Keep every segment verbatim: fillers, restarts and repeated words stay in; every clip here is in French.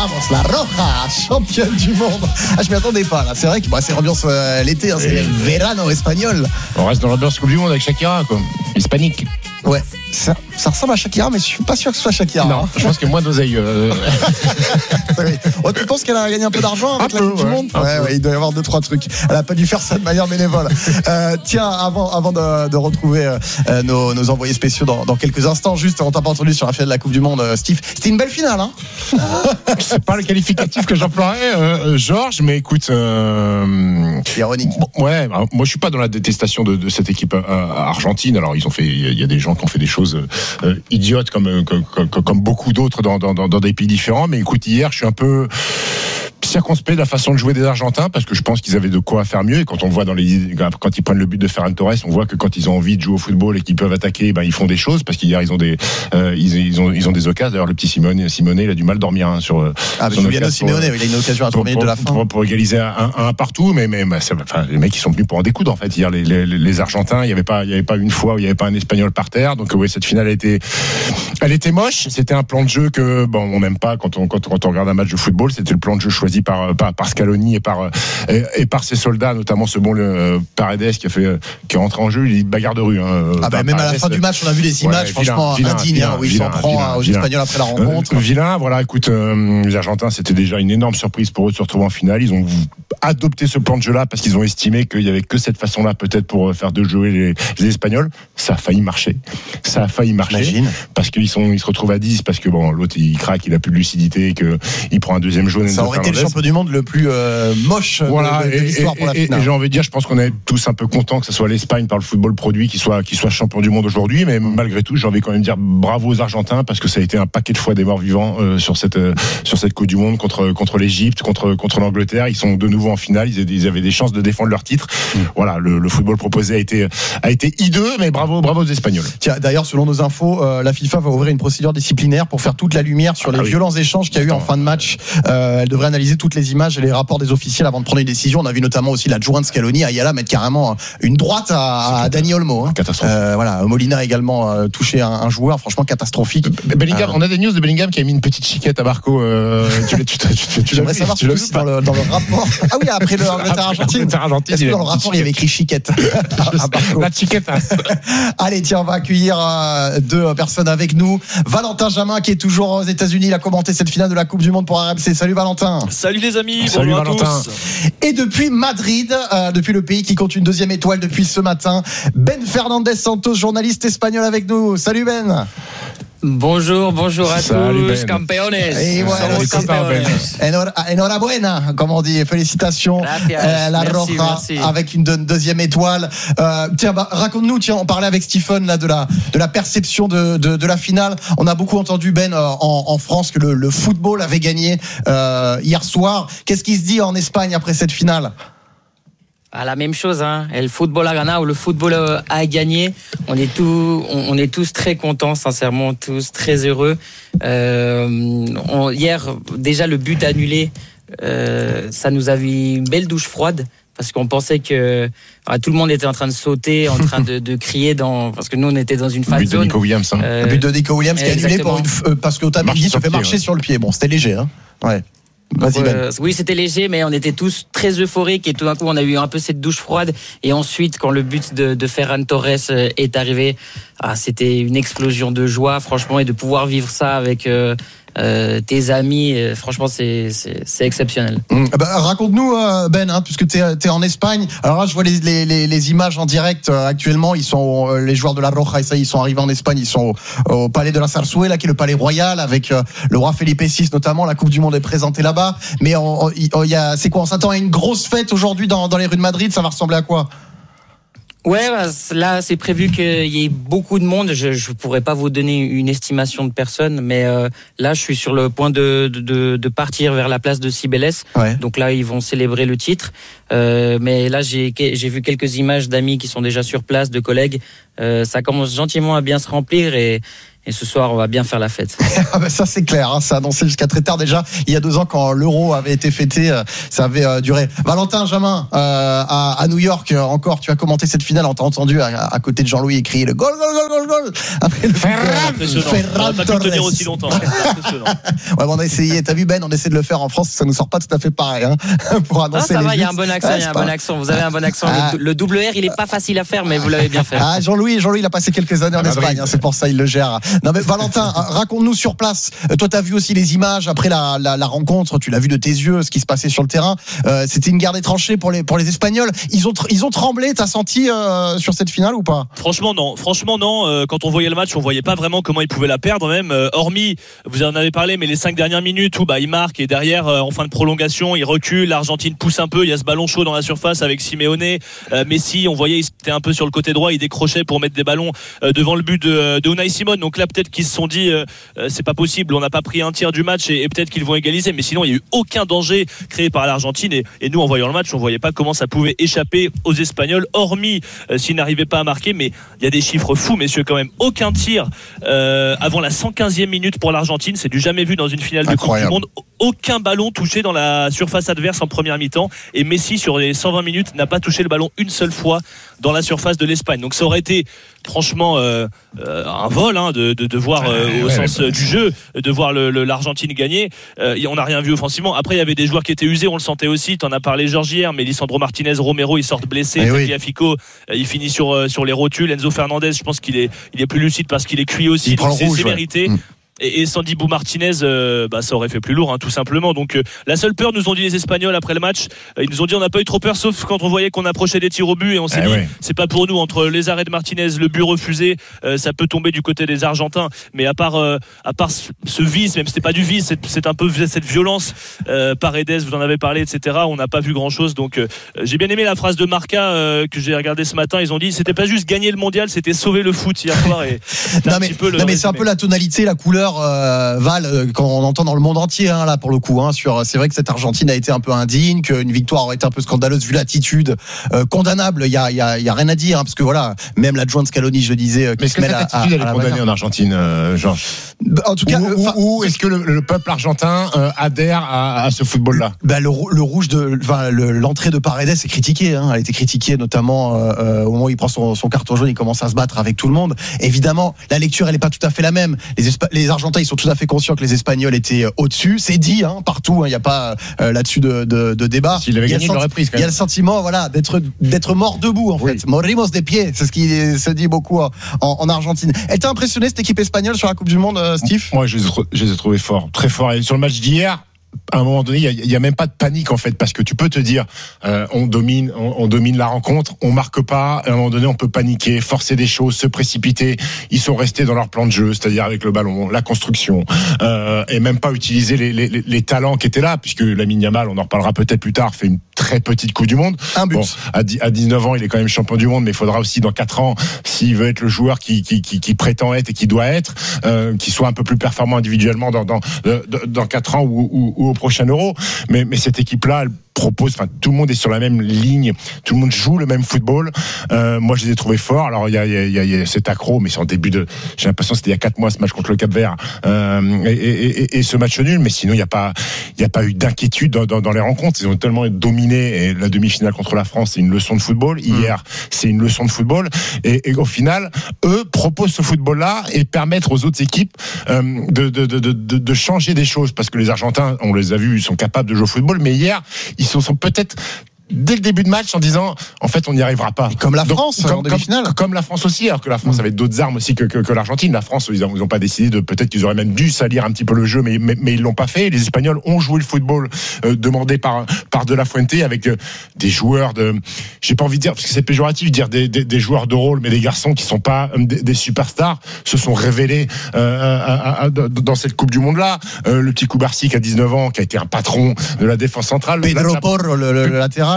Vamos la Roja, championne du monde. Ah, je m'y attendais pas là. C'est vrai que bah, c'est l'ambiance euh, l'été, hein, c'est le verano espagnol. On reste dans l'ambiance Coupe du Monde avec Shakira, quoi. Hispanique. Ouais, ça, ça ressemble à Shakira, mais je suis pas sûr que ce soit Shakira. Non, hein. je pense qu'il y a moins d'oseille. Euh... Oh, tu penses qu'elle a gagné un peu d'argent avec un la peu, Coupe du ouais, Monde? Ouais, ouais, il doit y avoir deux trois trucs. Elle a pas dû faire ça de manière bénévole. Euh, tiens, avant, avant de, de retrouver euh, nos, nos envoyés spéciaux dans, dans quelques instants, juste, on t'a pas entendu sur la finale de la Coupe du Monde, euh, Steve. C'était une belle finale, hein? C'est pas le qualificatif que j'emploierais, euh, Georges, mais écoute. Euh... C'est ironique. Bon, ouais, bah, moi je suis pas dans la détestation de, de cette équipe euh, argentine. Alors ils ont fait, il y a des gens qui ont fait des choses euh, idiotes comme, comme, comme, comme beaucoup d'autres dans, dans, dans des pays différents. Mais écoute, hier, je suis un peu circonspect de la façon de jouer des Argentins parce que je pense qu'ils avaient de quoi faire mieux. Et quand on voit dans les, quand ils prennent le but de Ferran Torres, on voit que quand ils ont envie de jouer au football et qu'ils peuvent attaquer, ben ils font des choses parce qu'hier ils ont des, euh, ils, ils ont, ils ont des occasions. D'ailleurs, le petit Simone, Simone, il a du mal à dormir hein, sur. Ah, mais Juliano Simeone, il a une occasion à trois minutes de la fin pour, pour égaliser un, un partout. Mais, mais, ça, enfin, les mecs ils sont venus pour en découdre en fait. Hier, les, les, les Argentins, il y avait pas, il y avait pas une fois où il y avait pas un Espagnol par terre. Donc ouais, cette finale a été, elle était moche. C'était un plan de jeu que bon, on n'aime pas quand on, quand, quand on regarde un match de football. C'était le plan de jeu choisi par, par, par Scaloni et par et, et par ses soldats, notamment ce bon le, Paredes qui a fait qui est rentré en jeu, il est bagarre de rue. Hein, ah bah même Paredes, à la fin du match, on a vu les images, ouais, franchement vilain, indignes, vilain, hein, où il s'en prend vilain, aux vilain. Espagnols après la rencontre. Euh, vilain, voilà. Écoute, euh, les Argentins, c'était déjà une énorme surprise pour eux de se retrouver en finale. Ils ont adopté ce plan de jeu-là parce qu'ils ont estimé qu'il y avait que cette façon-là peut-être pour faire de jouer les, les Espagnols. Ça a failli marcher. Ça a failli marcher Imagine. Parce qu'ils sont, ils se retrouvent à dix parce que bon, l'autre il craque, il a plus de lucidité, que il prend un deuxième jaune. Ça aurait été le champion du monde le plus euh, moche voilà, de, de, de l'histoire et, pour la et, finale. Et j'ai envie de dire, je pense qu'on est tous un peu contents que ce soit l'Espagne par le football produit qui soit, qui soit champion du monde aujourd'hui, mais malgré tout, j'ai envie quand même de dire bravo aux Argentins parce que ça a été un paquet de fois des morts vivants euh, sur cette, euh, sur cette Coupe du Monde contre, contre l'Égypte, contre, contre l'Angleterre. Ils sont de nouveau en finale, ils, ils avaient des chances de défendre leur titre. Mmh. Voilà, le, le football proposé a été, a été hideux, mais bravo, bravo aux Espagnols. Tiens, d'ailleurs, selon nos infos, euh, la FIFA va ouvrir une procédure disciplinaire pour faire toute la lumière sur ah, les oui. violents échanges qu'il y a eu en fin de match. Euh, elle devrait analyser toutes les images et les rapports des officiels avant de prendre une décision. On a vu notamment aussi l'adjoint de Scaloni, Ayala, mettre carrément une droite à, à Dani Olmo. Hein. Catastrophique. Euh, voilà, Molina a également euh, touché un, un joueur, franchement catastrophique. Bellingham, euh, on a des news de Bellingham qui a mis une petite chiquette à Marco. Euh, tu, tu, tu, tu, tu J'aimerais savoir plus dans le, dans le rapport. Ah oui, après le Angleterre-Argentine. Est-ce que dans le rapport il y avait écrit chiquette? La chiquette. Allez, tiens, on va accueillir euh, deux personnes avec nous. Valentin Jamin qui est toujours aux États-Unis, il a commenté cette finale de la Coupe du Monde pour R M C. Salut Valentin. Salut les amis. Salut bonjour Valentin. À tous. Et depuis Madrid, euh, depuis le pays qui compte une deuxième étoile depuis ce matin, Ben Fernandez Santos, journaliste espagnol avec nous. Salut Ben. Bonjour, bonjour à Salut tous, Ben. campeones. Et voilà, Somos campeones. Enhorabuena, comme on dit. Félicitations. Euh, la merci, Roja merci. avec une de, deuxième étoile. Euh, tiens, bah, raconte-nous. Tiens, on parlait avec Stephen là de la de la perception de de, de la finale. On a beaucoup entendu Ben euh, en, en France que le, le football avait gagné euh, hier soir. Qu'est-ce qui se dit en Espagne après cette finale? Ah, la même chose, hein. Le football a gagné, ou le football a gagné. On est tous, on, on est tous très contents, sincèrement, tous très heureux. Euh, on, hier, déjà le but annulé, euh, ça nous a mis une belle douche froide. Parce qu'on pensait que ah, tout le monde était en train de sauter, en train de, de crier dans, parce que nous on était dans une fan zone. Le but de Nico Williams. Hein. Euh, le but de Nico Williams qui est annulé pour une, euh, parce que Otamendi se fait marcher ouais. sur le pied. Bon, c'était léger, hein. Ouais. Vas-y, Ben. Euh, oui, c'était léger, mais on était tous très euphoriques et tout d'un coup, on a eu un peu cette douche froide. Et ensuite, quand le but de, de Ferran Torres est arrivé, ah, c'était une explosion de joie, franchement, et de pouvoir vivre ça avec euh, euh, tes amis, euh, franchement, c'est, c'est, c'est exceptionnel. Mmh. Bah, raconte-nous, euh, Ben, hein, puisque tu es en Espagne. Alors là, je vois les, les, les, les images en direct euh, actuellement. Ils sont euh, les joueurs de la Roja, et ça, ils sont arrivés en Espagne. Ils sont au, au palais de la Zarzuela, qui est le palais royal, avec euh, le roi Felipe six notamment. La Coupe du Monde est présentée là-bas. Mais on, on, il y a, c'est quoi? On s'attend à une grosse fête aujourd'hui dans, dans les rues de Madrid. Ça va ressembler à quoi? Ouais, bah, là c'est prévu qu'il y ait beaucoup de monde. Je je pourrais pas vous donner une estimation de personnes, mais euh, là je suis sur le point de de de partir vers la place de Cibeles. Ouais. Donc là ils vont célébrer le titre. Euh, mais là j'ai j'ai vu quelques images d'amis qui sont déjà sur place, de collègues. Euh, ça commence gentiment à bien se remplir et Et ce soir, on va bien faire la fête. Ah ben ça c'est clair, hein, ça a annoncé jusqu'à très tard déjà. Il y a deux ans quand l'Euro avait été fêté, euh, ça avait euh, duré. Valentin Jamin, euh, à, à New York, euh, encore, tu as commenté cette finale, on t'a entendu à, à côté de Jean-Louis écrire le goal, goal, goal, goal, goal. Après le Ferran, Ferran, pas pu tenir aussi longtemps. Impressionnant. Ouais, bon, on a essayé. T'as vu Ben, on essaie de le faire en France, ça nous sort pas tout à fait pareil, hein, pour annoncer. Ah, ça les va, il y a buts. un bon accent, il Ouais, y a un pas... bon accent. Vous avez un bon accent. Ah. Le, le double R, il est pas facile à faire, mais vous l'avez bien fait. Ah, Jean-Louis, Jean-Louis, il a passé quelques années en Ah, Espagne, hein, c'est pour ça il le gère. Non mais Valentin, raconte-nous sur place. Toi, t'as vu aussi les images après la, la, la rencontre. Tu l'as vu de tes yeux, ce qui se passait sur le terrain. Euh, c'était une guerre des tranchées pour les pour les Espagnols. Ils ont ils ont tremblé. T'as senti euh, sur cette finale ou pas? Franchement non, franchement non. Euh, quand on voyait le match, on voyait pas vraiment comment ils pouvaient la perdre même. Euh, hormis, vous en avez parlé, mais les cinq dernières minutes où bah ils marquent et derrière euh, en fin de prolongation ils reculent. L'Argentine pousse un peu. Il y a ce ballon chaud dans la surface avec Simeone, euh, Messi. On voyait il était un peu sur le côté droit. Il décrochait pour mettre des ballons euh, devant le but de, de Unai Simon. Donc là peut-être qu'ils se sont dit euh, euh, c'est pas possible. On n'a pas pris un tiers du match et, et peut-être qu'ils vont égaliser. Mais sinon il y a eu aucun danger créé par l'Argentine et, et nous en voyant le match on voyait pas comment ça pouvait échapper aux Espagnols. Hormis euh, s'ils n'arrivaient pas à marquer. Mais il y a des chiffres fous messieurs quand même. Aucun tir euh, avant la cent quinzième minute pour l'Argentine. C'est du jamais vu dans une finale de Coupe du Monde. Aucun ballon touché dans la surface adverse en première mi-temps et Messi sur les cent vingt minutes n'a pas touché le ballon une seule fois dans la surface de l'Espagne. Donc ça aurait été franchement euh, euh, un vol hein, de, de, de voir euh, au ouais, sens ouais, du jeu de voir le, le, l'Argentine gagner. Euh, on n'a rien vu offensivement. Après il y avait des joueurs qui étaient usés, on le sentait aussi. T'en as parlé Georges hier, mais Lisandro Martinez, Romero ils sortent blessés. Tagliafico oui. il finit sur euh, sur les rotules. Enzo Fernandez je pense qu'il est il est plus lucide parce qu'il est cuit aussi. Donc c'est, rouge, c'est mérité. Ouais. Et Sandy Bou Martinez, euh, bah, ça aurait fait plus lourd, hein, tout simplement. Donc, euh, la seule peur, nous ont dit les Espagnols après le match. Euh, ils nous ont dit on n'a pas eu trop peur, sauf quand on voyait qu'on approchait des tirs au but et on s'est eh dit ouais. c'est pas pour nous. Entre les arrêts de Martinez, le but refusé, euh, ça peut tomber du côté des Argentins. Mais à part, euh, à part ce vice, même si c'était pas du vice, c'est, c'est un peu cette violence. Euh, Paredes, vous en avez parlé, et cetera. On n'a pas vu grand chose. Donc, euh, j'ai bien aimé la phrase de Marca euh, que j'ai regardé ce matin. Ils ont dit c'était pas juste gagner le mondial, c'était sauver le foot hier soir. Et non, mais, peu non mais c'est un peu la tonalité, la couleur. Euh, quand on entend dans le monde entier hein, là pour le coup hein, sur c'est vrai que cette Argentine a été un peu indigne, qu'une victoire aurait été un peu scandaleuse vu l'attitude euh, condamnable. Il y a il y a il y a rien à dire hein, parce que voilà même l'adjoint Scaloni je le disais euh, qui mais se met cette attitude à, à, elle est condamnée manière. En Argentine euh, Georges en tout cas ou, euh, ou, ou est-ce que le, le peuple argentin euh, adhère à, à ce football là? Bah, le, le rouge de enfin, le, l'entrée de Paredes est critiquée hein, elle a été critiquée notamment euh, au moment où il prend son, son carton jaune, il commence à se battre avec tout le monde. Évidemment la lecture elle est pas tout à fait la même. Les, Espa- les Argentins ils sont tout à fait conscient que les Espagnols étaient au-dessus, c'est dit hein, partout, il hein, n'y a pas euh, là-dessus de, de, de débat. S'il avait gagné, il l'aurait prise. Il y a le sentiment, voilà, d'être d'être mort debout en oui. fait. Morimos de pied, c'est ce qui se dit beaucoup en, en Argentine. Elle t'a impressionné cette équipe espagnole sur la Coupe du Monde, euh, Steve? Moi, je les, je les ai trouvés forts, très forts. Et sur le match d'hier, à un moment donné, il n'y a, a même pas de panique en fait, parce que tu peux te dire, euh, on domine, on, on domine la rencontre, on marque pas. À un moment donné, on peut paniquer, forcer des choses, se précipiter. Ils sont restés dans leur plan de jeu, c'est-à-dire avec le ballon, la construction, euh, et même pas utiliser les, les, les talents qui étaient là, puisque Lamine Yamal, on en reparlera peut-être plus tard, fait une très petite Coupe du Monde. Un but. Bon, à, à dix-neuf ans, il est quand même champion du monde, mais il faudra aussi dans quatre ans, s'il veut être le joueur qui, qui, qui, qui prétend être et qui doit être, euh, qu'il soit un peu plus performant individuellement dans, dans, dans quatre ans ou, ou, ou au prochain Euro. Mais, mais cette équipe-là, elle propose, enfin tout le monde est sur la même ligne, tout le monde joue le même football. Euh, moi je les ai trouvés forts. Alors il y a, il y a, il y a cet accro, mais c'est en début de, j'ai l'impression que c'était il y a quatre mois ce match contre le Cap-Vert euh, et, et, et, et ce match nul. Mais sinon il n'y a pas, il n'y a pas eu d'inquiétude dans, dans, dans les rencontres. Ils ont tellement dominé. Et la demi-finale contre la France, c'est une leçon de football. Hier, mmh. c'est une leçon de football. Et, et au final, eux proposent ce football-là et permettre aux autres équipes euh, de, de, de, de, de changer des choses, parce que les Argentins, on les a vus, ils sont capables de jouer au football. Mais hier, ils se sont peut-être dès le début de match en disant en fait on n'y arrivera pas. Et comme la France. Donc, comme, en demi-finale. Comme, comme la France aussi, alors que la France mmh. avait d'autres armes aussi que, que, que l'Argentine. La France, ils n'ont pas décidé de, peut-être qu'ils auraient même dû salir un petit peu le jeu, mais, mais, mais ils l'ont pas fait. Les Espagnols ont joué le football euh, demandé par, par De La Fuente, avec euh, des joueurs de, j'ai pas envie de dire, parce que c'est péjoratif de dire des, des, des joueurs de rôle, mais des garçons qui sont pas euh, des, des superstars, se sont révélés euh, à, à, à, dans cette Coupe du Monde là. Euh, le petit Kubarsi qui a dix-neuf ans, qui a été un patron de la défense centrale. Pedro Porro, le, le, le latéral.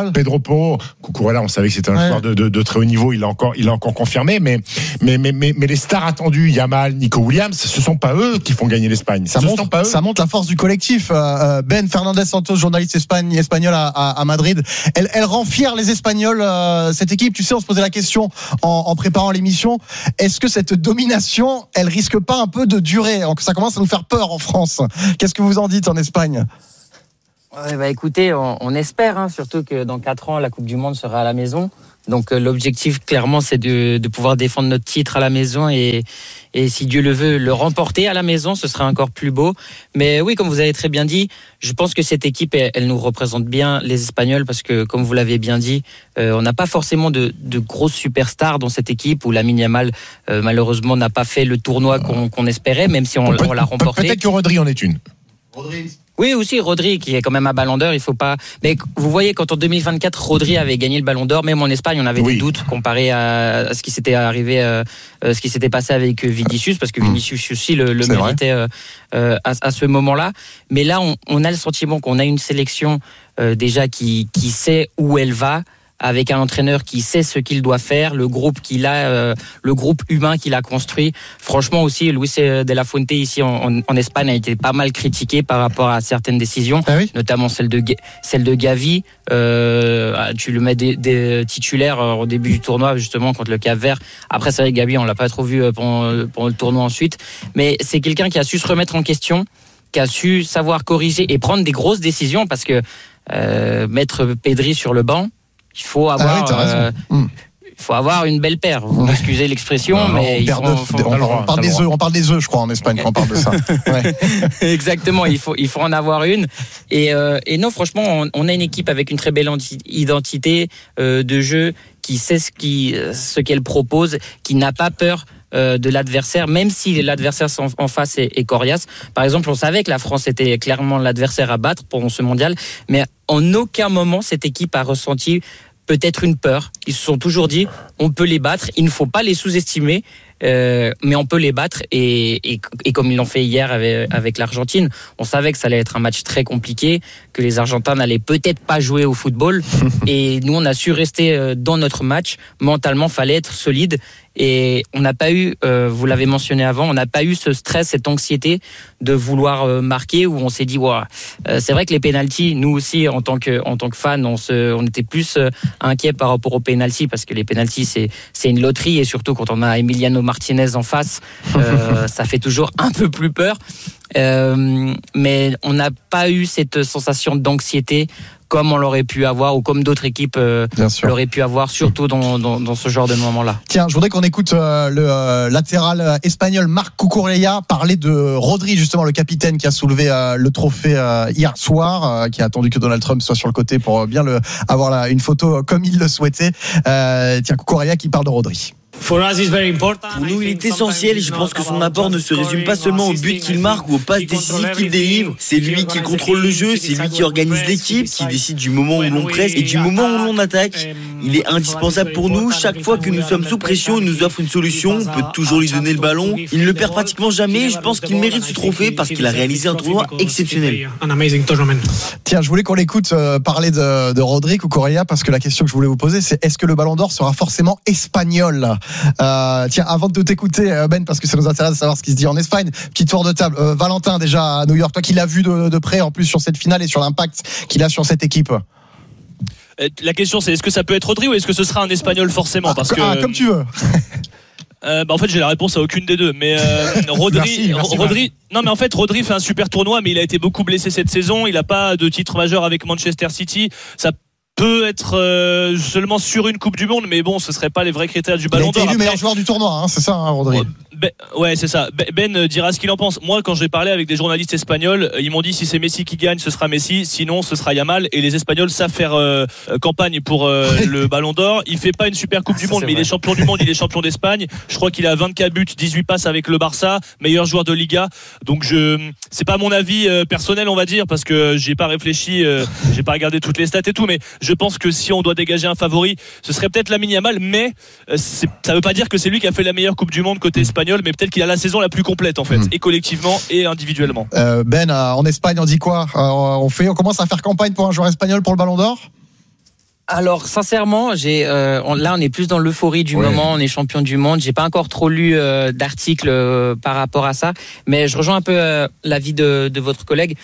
Yamal. Pedro Porro, Cucurella, on savait que c'était un ouais. joueur de, de, de très haut niveau. Il l'a encore, il l'a encore confirmé. Mais, mais, mais, mais, mais les stars attendues, Yamal, Nico Williams, ce sont pas eux qui font gagner l'Espagne. Ça, montre, pas eux. Ça montre la force du collectif. Euh, Ben Fernandez Santos, journaliste Espagne, espagnol à, à, à Madrid. Elle, elle rend fière les Espagnols, euh, cette équipe. Tu sais, on se posait la question en, en préparant l'émission. Est-ce que cette domination, elle risque pas un peu de durer? Ça commence à nous faire peur en France. Qu'est-ce que vous en dites en Espagne? Ouais, bah écoutez, on, on espère, hein, surtout que dans quatre ans, la Coupe du Monde sera à la maison. Donc euh, l'objectif, clairement, c'est de, de pouvoir défendre notre titre à la maison et, et si Dieu le veut, le remporter à la maison, ce sera encore plus beau. Mais oui, comme vous avez très bien dit, je pense que cette équipe, elle, elle nous représente bien, les Espagnols, parce que, comme vous l'avez bien dit, euh, on n'a pas forcément de, de grosses superstars dans cette équipe où Lamine Yamal, euh, malheureusement, n'a pas fait le tournoi qu'on, qu'on espérait, même si on, on l'a remporté. Peut-être que Rodri en est une. Rodri. Oui, aussi Rodri qui est quand même un Ballon d'Or, il faut pas. Mais vous voyez, quand en deux mille vingt-quatre Rodri avait gagné le Ballon d'Or, même en Espagne, on avait oui. des doutes comparé à, à ce qui s'était arrivé, euh, ce qui s'était passé avec Vinicius, parce que Vinicius aussi le, le méritait euh, euh, à, à ce moment-là. Mais là, on, on a le sentiment qu'on a une sélection euh, déjà qui qui sait où elle va, avec un entraîneur qui sait ce qu'il doit faire, le groupe qu'il a, euh, le groupe humain qu'il a construit. Franchement aussi, Luis de la Fuente ici en, en, en Espagne a été pas mal critiqué par rapport à certaines décisions, ah oui notamment celle de celle de Gavi. Euh, tu le mets des, des titulaires au début du tournoi justement contre le Cap-Vert. Après c'est vrai que Gavi on l'a pas trop vu pendant, pendant le tournoi ensuite, mais c'est quelqu'un qui a su se remettre en question, qui a su savoir corriger et prendre des grosses décisions parce que euh, mettre Pedri sur le banc, il faut avoir, ah oui, euh, mmh. il faut avoir une belle paire. Vous m'excusez l'expression, non, mais on, faut, faut, on, on, on parle des œufs, on parle des œufs, je crois, en Espagne quand on parle de ça. Ouais. Exactement, il faut, il faut en avoir une. Et, euh, et non, franchement, on, on a une équipe avec une très belle identité euh, de jeu, qui sait ce qui, ce qu'elle propose, qui n'a pas peur de l'adversaire, même si l'adversaire en face est, est coriace. Par exemple, on savait que la France était clairement l'adversaire à battre pendant ce mondial, mais en aucun moment cette équipe a ressenti peut-être une peur. Ils se sont toujours dit, on peut les battre, il ne faut pas les sous-estimer, euh, mais on peut les battre. Et, et, et comme ils l'ont fait hier avec, avec l'Argentine, on savait que ça allait être un match très compliqué, que les Argentins n'allaient peut-être pas jouer au football. Et nous, on a su rester dans notre match. Mentalement, fallait être solide. Et on n'a pas eu, euh, vous l'avez mentionné avant, on n'a pas eu ce stress, cette anxiété de vouloir euh, marquer, où on s'est dit, wow, euh, c'est vrai que les pénaltys, nous aussi en tant que en tant que fans, on se, on était plus euh, inquiets par rapport aux pénaltys parce que les pénaltys c'est c'est une loterie et surtout quand on a Emiliano Martinez en face, euh, ça fait toujours un peu plus peur. Euh, mais on n'a pas eu cette sensation d'anxiété comme on l'aurait pu avoir ou comme d'autres équipes euh, l'auraient pu avoir, surtout dans, dans, dans ce genre de moment-là. Tiens, je voudrais qu'on écoute euh, le euh, latéral espagnol Marc Cucurella parler de Rodri, justement le capitaine qui a soulevé euh, le trophée euh, hier soir, euh, qui a attendu que Donald Trump soit sur le côté pour bien le, avoir la, une photo comme il le souhaitait. Euh, tiens, Cucurella qui parle de Rodri. Pour nous, il est essentiel et je pense que son apport ne se résume pas seulement au but qu'il marque ou aux passes décisives qu'il délivre. C'est lui qui contrôle le jeu, c'est lui qui organise l'équipe, qui décide du moment où l'on presse et du moment où l'on attaque. Il est indispensable pour nous. Chaque fois que nous sommes sous pression, il nous offre une solution. On peut toujours lui donner le ballon. Il ne le perd pratiquement jamais. Je pense qu'il mérite ce trophée parce qu'il a réalisé un tournoi exceptionnel. Tiens, je voulais qu'on l'écoute euh, parler de, de Rodri Cucurella parce que la question que je voulais vous poser, c'est est-ce que le Ballon d'Or sera forcément espagnol? Euh, tiens, avant de t'écouter, Ben, parce que ça nous intéresse de savoir ce qui se dit en Espagne, petit tour de table. Euh, Valentin, déjà à New York, toi qui l'as vu de, de près en plus sur cette finale et sur l'impact qu'il a sur cette équipe. La question c'est est-ce que ça peut être Rodri ou est-ce que ce sera un Espagnol forcément parce ah, que... ah, comme tu veux. Euh, bah en fait j'ai la réponse à aucune des deux mais euh, Rodri, merci, merci, Rodri non mais en fait Rodri fait un super tournoi mais il a été beaucoup blessé cette saison, il n'a pas de titre majeur avec Manchester City, ça peut être euh, seulement sur une Coupe du Monde mais bon ce serait pas les vrais critères du Ballon d'Or. Il a été élu meilleur joueur du tournoi, hein, c'est ça hein, Rodri. Ben, ouais c'est ça. Ben dira ce qu'il en pense. Moi quand j'ai parlé avec des journalistes espagnols, ils m'ont dit si c'est Messi qui gagne ce sera Messi, sinon ce sera Yamal et les Espagnols savent faire euh, campagne pour euh, le Ballon d'Or. Il fait pas une super Coupe ah, du Monde mais vrai. Il est champion du monde, il est champion d'Espagne. Je crois qu'il a vingt-quatre buts, dix-huit passes avec le Barça, meilleur joueur de Liga. Donc je c'est pas mon avis euh, personnel on va dire parce que j'ai pas réfléchi, euh, j'ai pas regardé toutes les stats et tout mais je pense que si on doit dégager un favori, ce serait peut-être Lamine Yamal mais euh, c'est, ça veut pas dire que c'est lui qui a fait la meilleure Coupe du Monde côté espagnol mais peut-être qu'il a la saison la plus complète en fait mmh. et collectivement et individuellement. Euh, Ben euh, en Espagne on dit quoi euh, on fait on commence à faire campagne pour un joueur espagnol pour le Ballon d'Or? Alors sincèrement, j'ai euh, on, là on est plus dans l'euphorie du ouais. moment, on est champion du monde. J'ai pas encore trop lu euh, d'articles euh, par rapport à ça, mais je rejoins un peu euh, l'avis de, de votre collègue.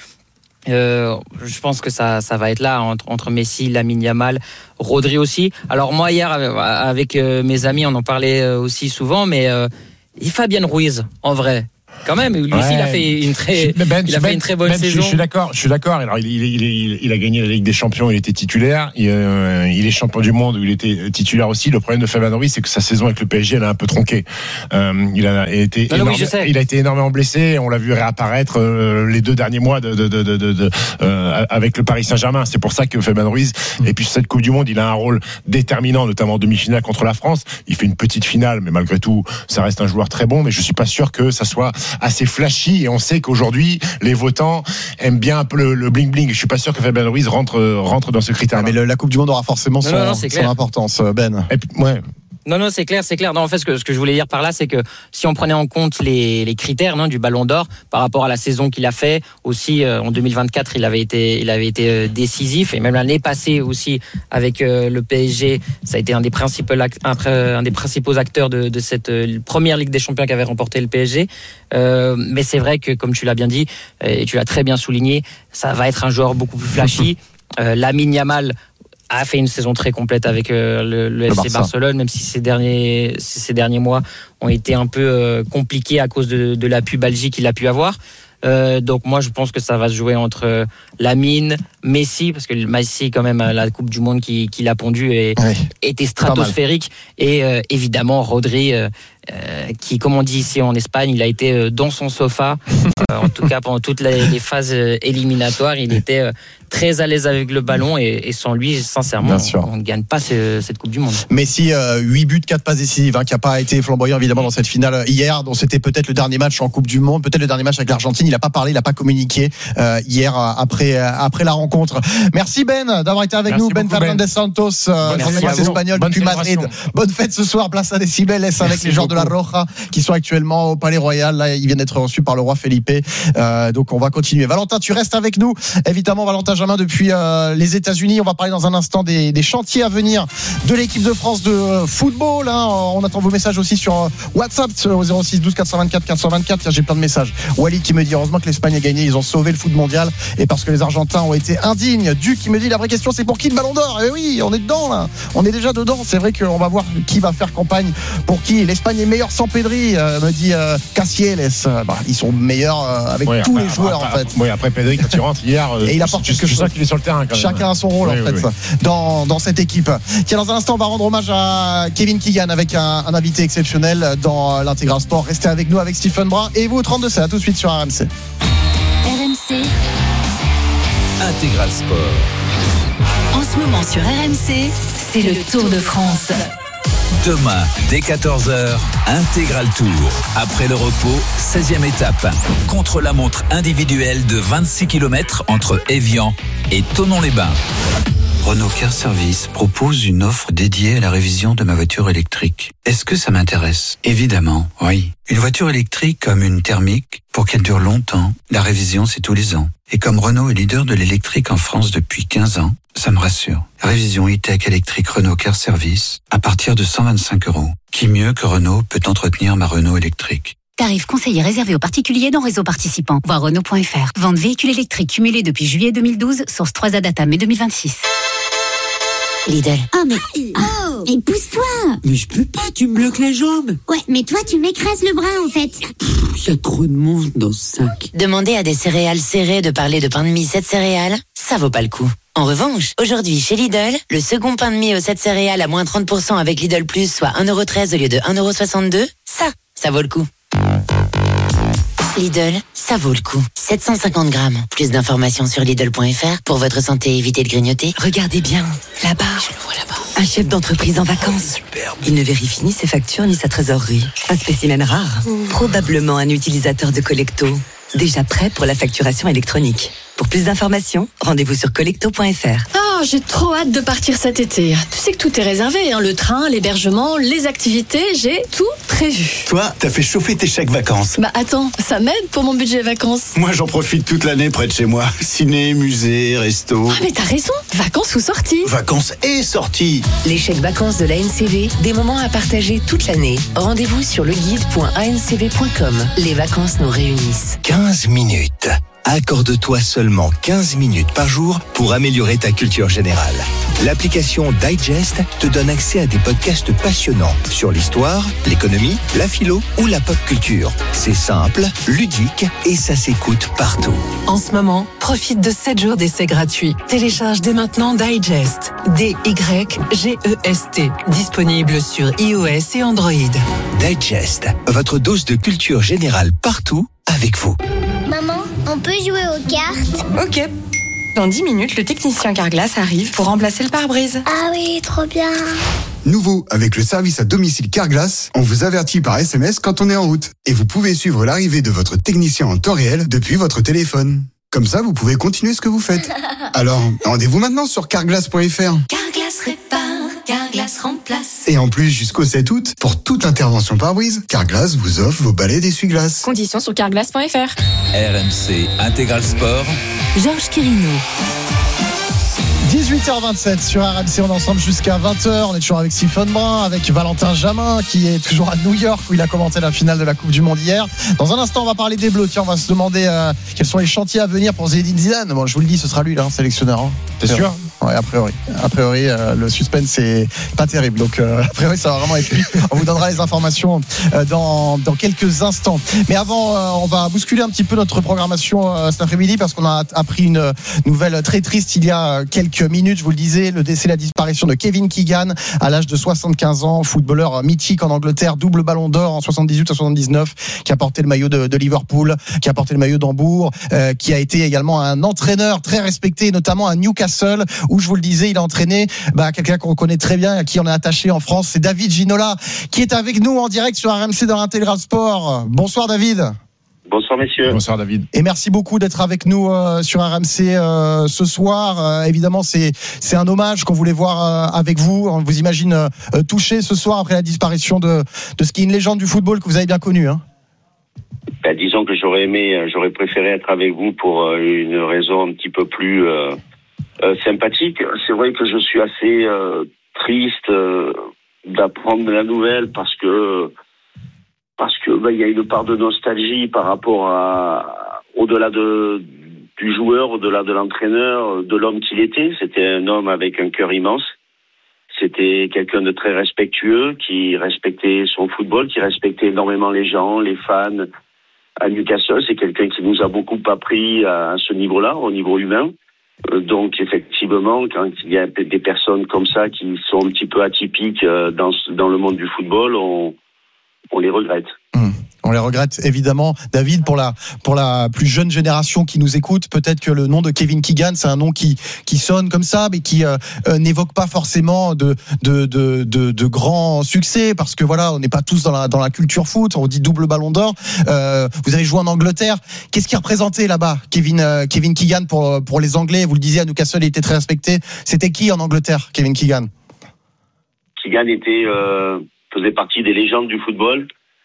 Euh, je pense que ça, ça va être là entre, entre Messi, Lamine Yamal, Rodri aussi. Alors moi hier avec euh, mes amis, on en parlait euh, aussi souvent, mais euh, Fabien Ruiz, en vrai. Quand même, lui aussi, ouais. il a fait une très, ben, il a ben, fait une très bonne ben, saison. Je, je suis d'accord, je suis d'accord. Alors, il, il, il, il, il a gagné la Ligue des Champions, il était titulaire. Il, euh, il est champion du monde où il était titulaire aussi. Le problème de Fabien Ruiz, c'est que sa saison avec le P S G, elle a un peu tronqué. Euh, il a été, non, énorme, oui, il a été énormément blessé. On l'a vu réapparaître euh, les deux derniers mois de, de, de, de, de, de euh, avec le Paris Saint-Germain. C'est pour ça que Fabien Ruiz, mmh. et puis sur cette Coupe du Monde, il a un rôle déterminant, notamment en demi-finale contre la France. Il fait une petite finale, mais malgré tout, ça reste un joueur très bon. Mais je suis pas sûr que ça soit assez flashy. Et on sait qu'aujourd'hui, les votants aiment bien un peu le, le bling bling. Je suis pas sûr que Fabien Ruiz rentre rentre dans ce critère. Mais le, la Coupe du Monde aura forcément son, non, non, son importance, Ben. Et puis, ouais. Non, non, c'est clair, c'est clair. Non, en fait, ce que, ce que je voulais dire par là, c'est que si on prenait en compte les, les critères non, du Ballon d'Or par rapport à la saison qu'il a fait, aussi euh, en deux mille vingt-quatre, il avait été, il avait été euh, décisif, et même l'année passée aussi avec euh, le P S G, ça a été un des principaux, un, un des principaux acteurs de, de cette euh, première Ligue des Champions qu'avait remporté le P S G. Euh, mais c'est vrai que, comme tu l'as bien dit, et tu l'as très bien souligné, ça va être un joueur beaucoup plus flashy. Euh, Lamine Yamal a fait une saison très complète avec euh, le, le, le F C Barça. Barcelone, même si ces derniers, ces derniers mois ont été un peu euh, compliqués à cause de, de la pubalgie qu'il a pu avoir. Euh, donc moi je pense que ça va se jouer entre Lamine, Messi, parce que Messi quand même la Coupe du Monde qui, qui l'a pondu et ouais, était stratosphérique, et euh, évidemment Rodri euh, euh, qui, comme on dit ici en Espagne, il a été euh, dans son sofa euh, en tout cas pendant toutes les, les phases éliminatoires. Il était euh, très à l'aise avec le ballon, et, et sans lui sincèrement on ne gagne pas ce, cette Coupe du Monde. Messi, euh, huit buts, quatre passes décisives, hein, qui n'a pas été flamboyant évidemment dans cette finale hier, dont c'était peut-être le dernier match en Coupe du Monde, peut-être le dernier match avec l'Argentine. Il n'a pas parlé, il n'a pas communiqué euh, hier après après la rencontre. Merci Ben d'avoir été avec Merci nous. Ben Fernandez Santos, euh, espagnol depuis Madrid. Bonne fête ce soir, place à Decibel S avec les joueurs de la Roja qui sont actuellement au Palais Royal. Là, ils viennent d'être reçus par le roi Felipe. Euh, donc on va continuer. Valentin, tu restes avec nous. Évidemment, Valentin Jamin depuis euh, les États-Unis. On va parler dans un instant des, des chantiers à venir de l'équipe de France de football. Hein. On attend vos messages aussi sur WhatsApp au zéro six douze quatre cent vingt-quatre quatre cent vingt-quatre. Tiens, j'ai plein de messages. Wally qui me dit heureusement que l'Espagne a gagné, ils ont sauvé le foot mondial, et parce que les Argentins ont été indignes. Duc qui me dit la vraie question c'est pour qui le Ballon d'Or. Et oui, on est dedans là, on est déjà dedans. C'est vrai qu'on va voir qui va faire campagne pour qui. L'Espagne est meilleure sans Pedri, euh, me dit euh, Cassieles. Bah, ils sont meilleurs euh, avec oui, tous après, les joueurs après, en fait. Oui, après Pedri quand tu rentres hier, euh, et il apporte quelque chose. Qu'il est sur le terrain quand même. Chacun a son rôle oui, en fait oui, oui. dans dans cette équipe. Tiens, dans un instant on va rendre hommage à Kevin Keegan avec un, un invité exceptionnel dans l'Intégral Sport. Restez avec nous avec Stephen Brun et vous trente-deux, c'est à tout de suite sur R M C. R M C Intégral Sport. En ce moment sur R M C, c'est le Tour de France. Demain, dès quatorze heures, Intégral Tour. Après le repos, seizième étape. Contre-la-montre individuelle de vingt-six kilomètres entre Évian et Thonon-les-Bains. Renault Car Service propose une offre dédiée à la révision de ma voiture électrique. Est-ce que ça m'intéresse ? Évidemment, oui. Une voiture électrique comme une thermique, pour qu'elle dure longtemps, la révision c'est tous les ans. Et comme Renault est leader de l'électrique en France depuis quinze ans, ça me rassure. Révision e-tech électrique Renault Car Service à partir de cent vingt-cinq euros. Qui mieux que Renault peut entretenir ma Renault électrique ? Tarif conseillé réservé aux particuliers dans réseau participant. Voir Renault point F R. Vente véhicule électrique cumulé depuis juillet deux mille douze. Source trois A Data mai deux mille vingt-six. Lidl. Oh mais... Oh et pousse-toi. Mais je peux pas, tu me bloques les jambes. Ouais, mais toi tu m'écrases le bras en fait. Il y a trop de monde dans ce sac. Demandez à des céréales serrées de parler de pain de mie sept céréales, ça vaut pas le coup. En revanche, aujourd'hui chez Lidl, le second pain de mie aux sept céréales à moins trente pour cent avec Lidl Plus, soit un euro treize au lieu de un euro soixante-deux, ça, ça vaut le coup. Lidl, ça vaut le coup. sept cent cinquante grammes. Plus d'informations sur Lidl point F R. Pour votre santé, évitez de grignoter. Regardez bien, là-bas. Je le vois là-bas. Un chef d'entreprise en vacances. Superbe. Il ne vérifie ni ses factures ni sa trésorerie. Un spécimen rare. Mmh. Probablement un utilisateur de Collecto. Déjà prêt pour la facturation électronique. Pour plus d'informations, rendez-vous sur collecto point F R. Oh, Oh, j'ai trop hâte de partir cet été. Tu sais que tout est réservé, hein, le train, l'hébergement, les activités, j'ai tout prévu. Toi, t'as fait chauffer tes chèques vacances. Bah attends, ça m'aide pour mon budget vacances. Moi, j'en profite toute l'année près de chez moi. Ciné, musée, resto. Ah mais t'as raison, vacances ou sorties. Vacances et sorties. Les chèques vacances de l'A N C V, des moments à partager toute l'année. Rendez-vous sur leguide point a n c v point com. Les vacances nous réunissent. quinze minutes. Accorde-toi seulement quinze minutes par jour pour améliorer ta culture générale. L'application Digest te donne accès à des podcasts passionnants sur l'histoire, l'économie, la philo ou la pop culture. C'est simple, ludique et ça s'écoute partout. En ce moment, profite de sept jours d'essai gratuits. Télécharge dès maintenant Digest. D Y G E S T. Disponible sur iOS et Android. Digest, votre dose de culture générale partout avec vous. Maman, on peut jouer aux cartes? Ok. Dans dix minutes, le technicien Carglass arrive pour remplacer le pare-brise. Ah oui, trop bien. Nouveau, avec le service à domicile Carglass, on vous avertit par S M S quand on est en route. Et vous pouvez suivre l'arrivée de votre technicien en temps réel depuis votre téléphone. Comme ça, vous pouvez continuer ce que vous faites. Alors, rendez-vous maintenant sur carglass point f r. Carglass répare, Carglass remplace. Et en plus, jusqu'au sept août, pour toute intervention pare-brise, Carglass vous offre vos balais d'essuie-glace. Conditions sur carglass point f r. R M C Intégral Sport. Georges Quirino. dix-huit heures vingt-sept sur R M C, on est ensemble jusqu'à vingt heures. On est toujours avec Stephen Brun, avec Valentin Jamin qui est toujours à New York où il a commenté la finale de la Coupe du Monde hier. Dans un instant, on va parler des Bleus. Tiens, on va se demander euh, quels sont les chantiers à venir pour Zinedine Zidane. Bon, je vous le dis, ce sera lui, là, hein, sélectionneur. Hein. T'es sûr? Ouais, a priori. A priori, euh, le suspense c'est pas terrible. Donc, euh, a priori, ça va vraiment être lui. On vous donnera les informations euh, dans dans quelques instants. Mais avant, euh, on va bousculer un petit peu notre programmation euh, cet après-midi parce qu'on a appris une nouvelle très triste il y a quelques minutes. Je vous le disais, le décès, la disparition de Kevin Keegan à l'âge de soixante-quinze ans, footballeur mythique en Angleterre, double Ballon d'Or en soixante-dix-huit à soixante-dix-neuf, qui a porté le maillot de, de Liverpool, qui a porté le maillot d'Hambourg, euh, qui a été également un entraîneur très respecté, notamment à Newcastle, où je vous le disais, il a entraîné bah, quelqu'un qu'on connaît très bien, à qui on est attaché en France, c'est David Ginola, qui est avec nous en direct sur R M C dans l'Intégral Sport. Bonsoir David. Bonsoir messieurs. Bonsoir David. Et merci beaucoup d'être avec nous euh, sur R M C euh, ce soir. Euh, évidemment, c'est c'est un hommage qu'on voulait voir euh, avec vous. On vous imagine euh, touché ce soir après la disparition de de ce qui est une légende du football que vous avez bien connu. Hein. Ben, disons que j'aurais aimé, j'aurais préféré être avec vous pour euh, une raison un petit peu plus euh, euh, sympathique. C'est vrai que je suis assez euh, triste euh, d'apprendre la nouvelle parce que parce que ben, il y a une part de nostalgie par rapport à au-delà de du joueur, au-delà de l'entraîneur, de l'homme qu'il était. C'était un homme avec un cœur immense. C'était quelqu'un de très respectueux, qui respectait son football, qui respectait énormément les gens, les fans. À Newcastle, c'est quelqu'un qui nous a beaucoup appris à ce niveau-là, au niveau humain. Donc effectivement, quand il y a des personnes comme ça qui sont un petit peu atypiques dans dans le monde du football, on on les regrette. Mmh. On les regrette évidemment, David, pour la pour la plus jeune génération qui nous écoute. Peut-être que le nom de Kevin Keegan, c'est un nom qui qui sonne comme ça, mais qui euh, euh, n'évoque pas forcément de de de de, de grands succès, parce que voilà, on n'est pas tous dans la dans la culture foot. On dit double Ballon d'Or. Euh, vous avez joué en Angleterre. Qu'est-ce qui représentait là-bas, Kevin euh, Kevin Keegan pour pour les Anglais? Vous le disiez, à Newcastle, il était très respecté. C'était qui en Angleterre, Kevin Keegan? Keegan était euh, faisait partie des légendes du football.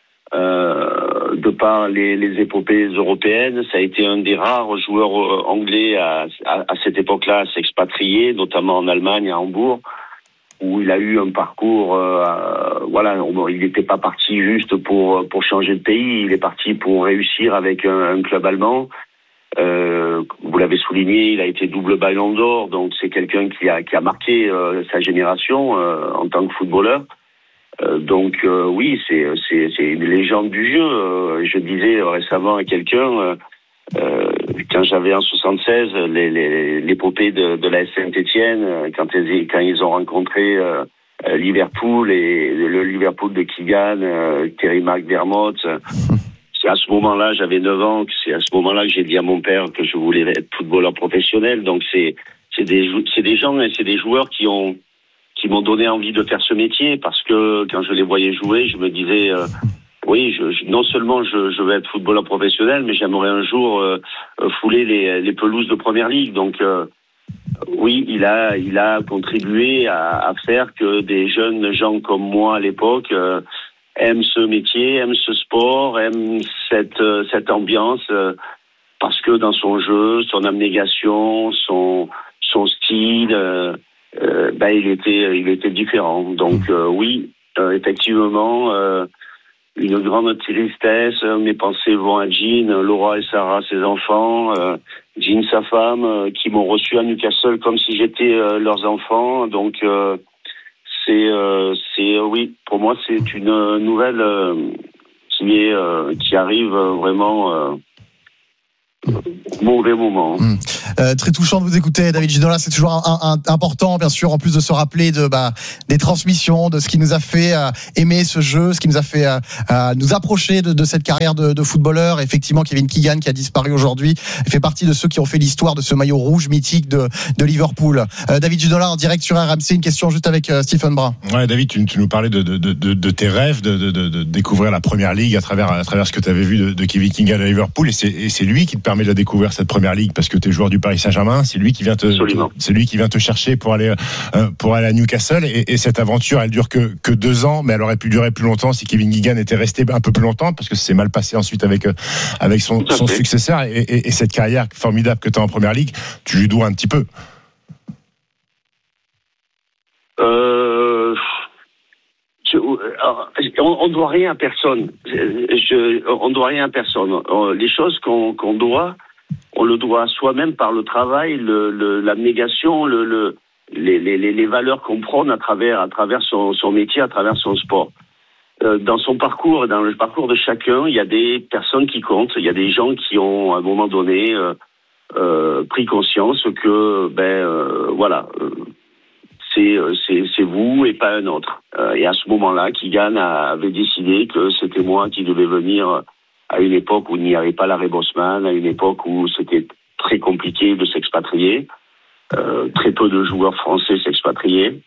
Euh, de par les, les épopées européennes, ça a été un des rares joueurs anglais à, à, à cette époque-là à s'expatrier, notamment en Allemagne, à Hambourg, où il a eu un parcours. Euh, voilà, on, il n'était pas parti juste pour pour changer de pays, il est parti pour réussir avec un, un club allemand. Euh, vous l'avez souligné, il a été double Ballon d'Or, donc c'est quelqu'un qui a qui a marqué euh, sa génération euh, en tant que footballeur. Euh, donc euh, oui, c'est c'est c'est une légende du jeu. Euh, je disais récemment à quelqu'un euh, euh, quand j'avais en soixante-seize les, les, l'épopée de, de la S Saint-Étienne quand ils quand ils ont rencontré euh, Liverpool et le Liverpool de Keegan, euh, Terry McDermott. C'est à ce moment-là, j'avais neuf ans, c'est à ce moment-là que j'ai dit à mon père que je voulais être footballeur professionnel. Donc c'est c'est des c'est des gens et c'est des joueurs qui ont qui m'ont donné envie de faire ce métier, parce que quand je les voyais jouer, je me disais euh, oui, je, je, non seulement je, je vais être footballeur professionnel, mais j'aimerais un jour euh, fouler les, les pelouses de première ligue. Donc euh, oui, il a, il a contribué à, à faire que des jeunes gens comme moi à l'époque euh, aiment ce métier, aiment ce sport, aiment cette, euh, cette ambiance, euh, parce que dans son jeu, son abnégation, son, son style, euh, euh, ben, il était, il était différent. Donc euh, oui, euh, effectivement, euh, une grande tristesse. Mes pensées vont à Jean, Laura et Sarah, ses enfants, euh, Jean, sa femme, euh, qui m'ont reçu à Newcastle comme si j'étais euh, leurs enfants. Donc, euh, c'est, euh, c'est, euh, oui, pour moi, c'est une nouvelle euh, qui est, euh, qui arrive vraiment. Euh, mauvais moment. Mmh. Euh, très touchant de vous écouter, David Ginola. C'est toujours un, un, un, important, bien sûr, en plus de se rappeler de bah, des transmissions, de ce qui nous a fait euh, aimer ce jeu, ce qui nous a fait euh, euh, nous approcher de, de cette carrière de, de footballeur. Effectivement, Kevin Keegan, qui a disparu aujourd'hui, fait partie de ceux qui ont fait l'histoire de ce maillot rouge mythique de, de Liverpool. Euh, David Ginola, en direct sur R M C, une question juste avec euh, Stephen Brun. Ouais, David, tu, tu nous parlais de, de, de, de tes rêves, de, de, de, de découvrir la Première Ligue à travers, à travers ce que tu avais vu de, de Kevin Keegan à Liverpool, et c'est, et c'est lui qui te permet de découvrir cette Première Ligue, parce que tu es joueur du Paris Saint-Germain, c'est lui qui vient te, c'est lui qui vient te chercher pour aller, euh, pour aller à Newcastle, et, et cette aventure, elle dure que, que deux ans, mais elle aurait pu durer plus longtemps si Kevin Keegan était resté un peu plus longtemps, parce que c'est mal passé ensuite avec, avec son, son successeur, et, et, et cette carrière formidable que tu as en Première Ligue, tu lui dois un petit peu. Euh... Je, on ne doit rien à personne. Je, on ne doit rien à personne. Les choses qu'on, qu'on doit, on le doit à soi-même par le travail, le, le, l'abnégation, le, le, les, les, les valeurs qu'on prône à travers, à travers son, son métier, à travers son sport. Euh, dans son parcours, dans le parcours de chacun, il y a des personnes qui comptent. Il y a des gens qui ont, à un moment donné, euh, euh, pris conscience que, ben, euh, voilà. Euh, C'est, c'est, c'est vous et pas un autre. Euh, et à ce moment-là, Keegan avait décidé que c'était moi qui devais venir à une époque où il n'y avait pas l'arrêt Bosman, à une époque où c'était très compliqué de s'expatrier. Euh, très peu de joueurs français s'expatriaient.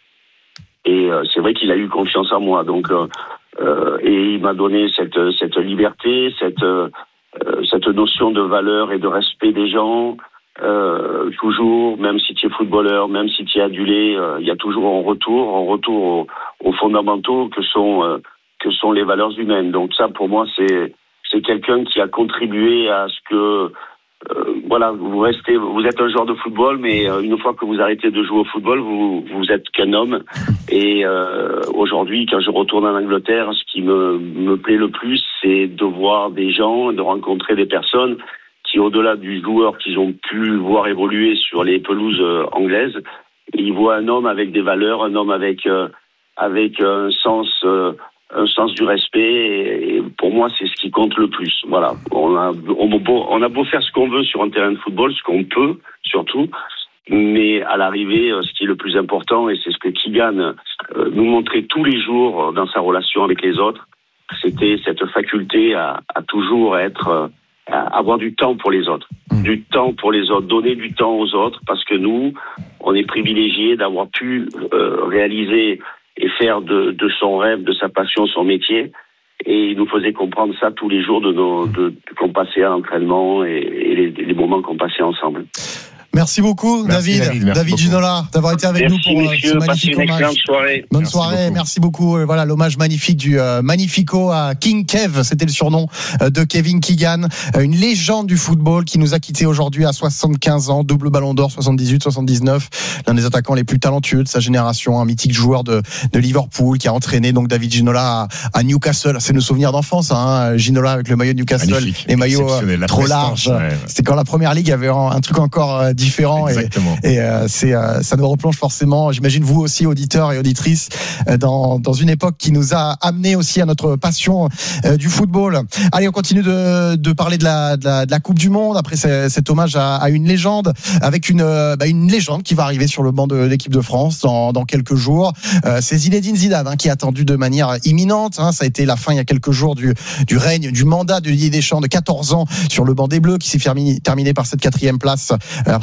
Et euh, c'est vrai qu'il a eu confiance en moi. Donc, euh, euh, et il m'a donné cette, cette liberté, cette, euh, cette notion de valeur et de respect des gens. Euh, toujours, même si tu es footballeur, même si tu es adulé, il euh, y a toujours un retour, un retour aux, aux fondamentaux que sont euh, que sont les valeurs humaines. Donc ça, pour moi, c'est c'est quelqu'un qui a contribué à ce que euh, voilà, vous restez, vous êtes un joueur de football, mais euh, une fois que vous arrêtez de jouer au football, vous vous êtes qu'un homme. Et euh, aujourd'hui, quand je retourne en Angleterre, ce qui me me plaît le plus, c'est de voir des gens, de rencontrer des personnes qui, au-delà du joueur qu'ils ont pu voir évoluer sur les pelouses euh, anglaises, ils voient un homme avec des valeurs, un homme avec euh, avec un sens euh, un sens du respect. Et, et pour moi, c'est ce qui compte le plus. Voilà, on a on a beau, on a beau faire ce qu'on veut sur un terrain de football, ce qu'on peut surtout, mais à l'arrivée, ce qui est le plus important, et c'est ce que Keegan euh, nous montrait tous les jours dans sa relation avec les autres, c'était cette faculté à, à toujours être euh, avoir du temps pour les autres, mmh. du temps pour les autres, donner du temps aux autres, parce que nous, on est privilégiés d'avoir pu euh, réaliser et faire de, de son rêve, de sa passion, son métier, et il nous faisait comprendre ça tous les jours de nos, de, de, qu'on passait à l'entraînement et, et les, les moments qu'on passait ensemble. Merci beaucoup, merci, David. David, merci David Ginola, d'avoir été avec merci, nous pour messieurs, ce magnifique une hommage. Soirée. Bonne merci soirée, beaucoup. Merci beaucoup. Voilà l'hommage magnifique du euh, Magnifico à King Kev, c'était le surnom euh, de Kevin Keegan, euh, une légende du football qui nous a quittés aujourd'hui à soixante-quinze ans, double Ballon d'Or, soixante-dix-huit soixante-dix-neuf, l'un des attaquants les plus talentueux de sa génération, un mythique joueur de, de Liverpool qui a entraîné donc David Ginola à, à Newcastle. C'est nos souvenirs d'enfance, hein, Ginola avec le maillot de Newcastle, magnifique, les maillots euh, trop larges. Ouais, ouais. C'était quand la Première Ligue avait un, un truc encore euh, différent. Exactement. Et, et euh, c'est, euh, ça nous replonge forcément, j'imagine vous aussi, auditeurs et auditrices, euh, dans, dans une époque qui nous a amené aussi à notre passion euh, du football. Allez, on continue de, de parler de la, de, la, de la Coupe du Monde, après cet hommage à, à une légende, avec une, bah, une légende qui va arriver sur le banc de l'équipe de France dans, dans quelques jours. Euh, c'est Zinedine Zidane, hein, qui est attendu de manière imminente. Hein. Ça a été la fin il y a quelques jours du, du règne, du mandat de Didier Deschamps de quatorze ans sur le banc des Bleus, qui s'est terminé, terminé par cette quatrième place, euh, après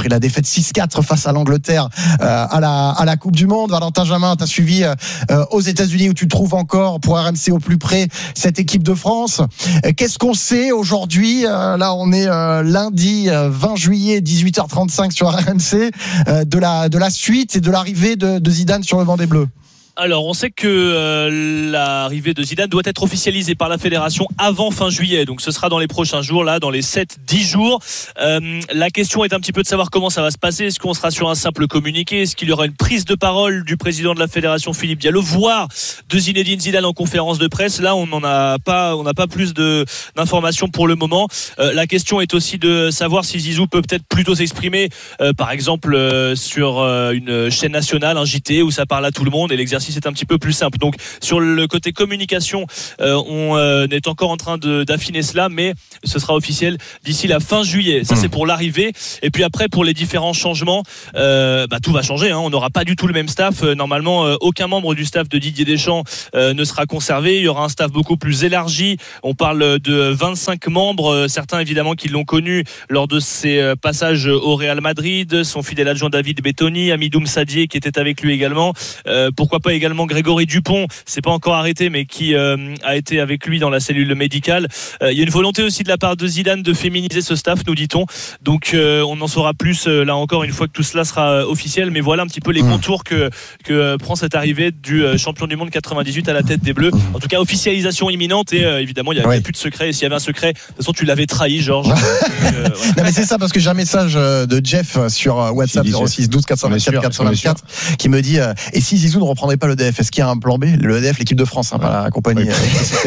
après la défaite six quatre face à l'Angleterre euh, à la à la Coupe du Monde. Valentin Jamin, t'as suivi euh, aux États-Unis où tu trouves encore pour R M C au plus près cette équipe de France. Euh, qu'est-ce qu'on sait aujourd'hui? euh, Là, on est euh, lundi euh, vingt juillet, dix-huit heures trente-cinq sur R M C, euh, de la de la suite et de l'arrivée de, de Zidane sur le banc des Bleus. Alors, on sait que euh, l'arrivée de Zidane doit être officialisée par la fédération avant fin juillet. Donc, ce sera dans les prochains jours, là, dans les sept dix jours. Euh, la question est un petit peu de savoir comment ça va se passer. Est-ce qu'on sera sur un simple communiqué? Est-ce qu'il y aura une prise de parole du président de la fédération, Philippe Diallo, voire de Zinedine Zidane en conférence de presse? Là, on n'en a pas, on n'a pas plus de, d'informations pour le moment. Euh, la question est aussi de savoir si Zizou peut peut-être plutôt s'exprimer, euh, par exemple, euh, sur euh, une chaîne nationale, un J T, où ça parle à tout le monde et l'exercice c'est un petit peu plus simple. Donc sur le côté communication, euh, on euh, est encore en train de, d'affiner cela, mais ce sera officiel d'ici la fin juillet. Ça, mmh. c'est pour l'arrivée. Et puis après, pour les différents changements, euh, bah, tout va changer. Hein. On n'aura pas du tout le même staff. Euh, normalement, euh, aucun membre du staff de Didier Deschamps euh, ne sera conservé. Il y aura un staff beaucoup plus élargi. On parle de vingt-cinq membres. Euh, certains, évidemment, qui l'ont connu lors de ses euh, passages au Real Madrid. Son fidèle adjoint David Bettoni, Amidoum Sadié qui était avec lui également. Euh, pourquoi pas également Grégory Dupont, c'est pas encore arrêté, mais qui euh, a été avec lui dans la cellule médicale. Euh, il y a une volonté aussi de la part de Zidane de féminiser ce staff, nous dit-on. Donc euh, on en saura plus euh, là encore une fois que tout cela sera euh, officiel. Mais voilà un petit peu les contours que, que euh, prend cette arrivée du euh, champion du monde quatre-vingt-dix-huit à la tête des Bleus. En tout cas, officialisation imminente et euh, évidemment il n'y a, ouais. a plus de secret. Et s'il y avait un secret, de toute façon tu l'avais trahi, Georges. Donc, euh, voilà. Non mais c'est ça, parce que j'ai un message de Jeff sur WhatsApp zéro six douze quatre cent vingt-quatre quatre cent vingt-quatre qui me dit euh, et si Zizou ne reprendrait pas le D F, est-ce qu'il y a un plan B? Le E D F, l'équipe de France, hein, pas la compagnie. Ouais.